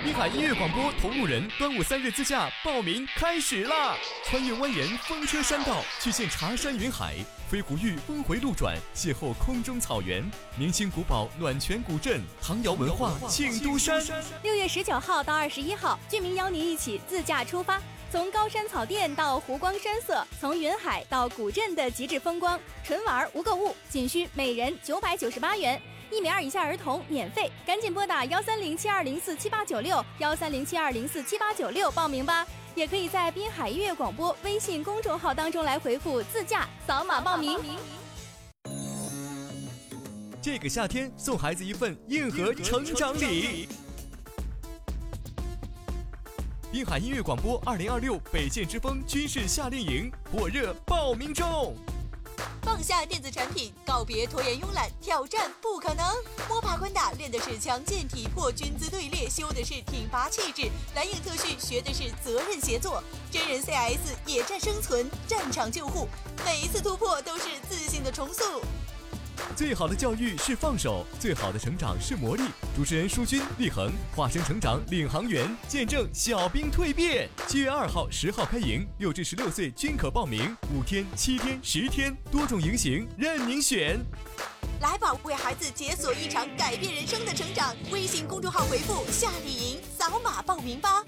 滨海音乐广播同路人端午3日自驾报名开始啦！穿越蜿蜒风车山道，去见茶山云海，飞狐峪峰回路转，邂逅空中草原，明清古堡暖泉古镇，唐窑文化庆都山。 6月19号到21号，俊明邀您一起自驾出发，从高山草甸到湖光山色，从云海到古镇的极致风光，纯玩无购物，仅需每人998元。1米2以下儿童免费，赶紧拨打13072047896，13072047896报名吧。也可以在滨海音乐广播微信公众号当中来回复自驾，扫码报名。 这个夏天送孩子一份硬核成长礼。滨海音乐广播2026北剑之风军事夏令营火热报名中。 放下电子产品，告别拖延慵懒，挑战不可能。摸爬滚打练的是强健体魄，军姿队列修的是挺拔气质，蓝影特训学的是责任协作，真人 CS 野战生存，战场救护，每一次突破都是自信的重塑。 最好的教育是放手，最好的成长是磨砺。主持人舒军、立恒化身成长领航员，见证小兵蜕变。7月2号、10号开营，6至16岁均可报名，5天、7天、10天，多种营型任您选。 来吧，为孩子解锁一场改变人生的成长。微信公众号回复夏令营，扫码报名吧。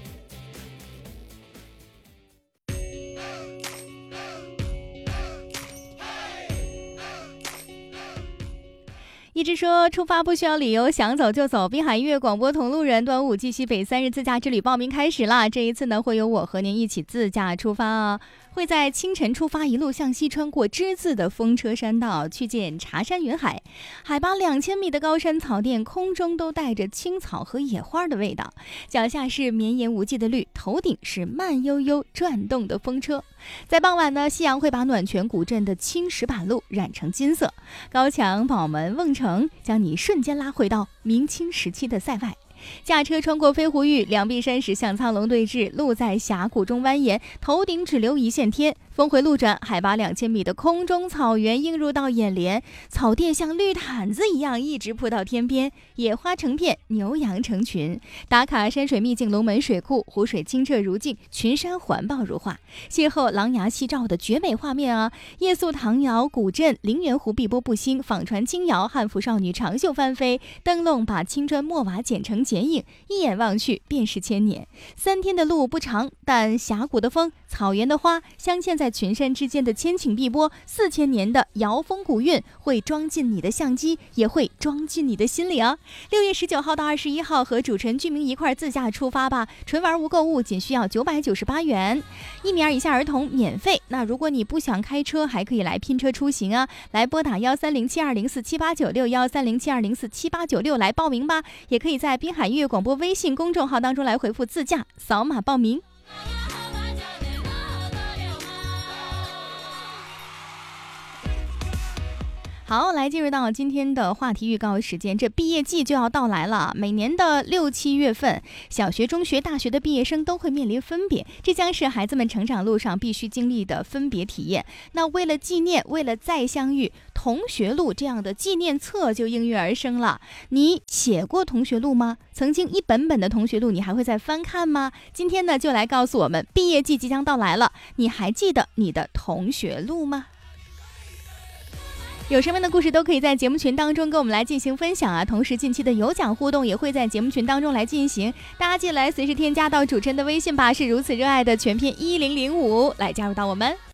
一直说出发不需要理由，想走就走。滨海音乐广播同路人端午继续北3日自驾之旅报名开始啦！这一次呢，会有我和您一起自驾出发啊，会在清晨出发，一路向西穿过之字的风车山道，去见茶山云海。海拔2000米的高山草甸，空中都带着青草和野花的味道，脚下是绵延无际的绿，头顶是慢悠悠转动的风车。在傍晚呢，夕阳会把暖泉古镇的青石板路染成金色，高墙、宝门、瓮城将你瞬间拉回到明清时期的塞外。驾车穿过飞狐峪，两壁山石像苍龙对峙，路在峡谷中蜿蜒，头顶只留一线天。峰回路转，海拔2000米的空中草原映入到眼帘，草甸像绿毯子一样一直铺到天边，野花成片，牛羊成群。打卡山水秘境龙门水库，湖水清澈如镜，群山环抱如画，邂逅狼牙夕照的绝美画面啊！夜宿唐窑古镇，陵园湖碧波不兴，舫船轻摇，汉服少女长袖翻飞，灯笼把青砖墨瓦剪成剪影，一眼望去便是千年。3天的路不长，但峡谷的风，草原的花，镶嵌在群山之间的千顷碧波，4000年的瑶风古韵会装进你的相机，也会装进你的心里啊！6月19号到21号，和主持人俊明一块自驾出发吧，纯玩无购物，仅需要998元，1米2以下儿童免费。那如果你不想开车，还可以来拼车出行啊！来拨打13072047896，13072047896来报名吧，也可以在滨海音乐广播微信公众号当中来回复自驾，扫码报名。好，来进入到今天的话题预告时间。这毕业季就要到来了，每年的6、7月份，小学、中学、大学的毕业生都会面临分别，这将是孩子们成长路上必须经历的分别体验。那为了纪念，为了再相遇，同学录这样的纪念册就应运而生了。你写过同学录吗？曾经一本本的同学录，你还会再翻看吗？今天呢，就来告诉我们，毕业季即将到来了，你还记得你的同学录吗？有什么样的故事都可以在节目群当中跟我们来进行分享啊！同时近期的有奖互动也会在节目群当中来进行，大家进来随时添加到主持人的微信吧，是如此热爱的全篇1005来加入到我们。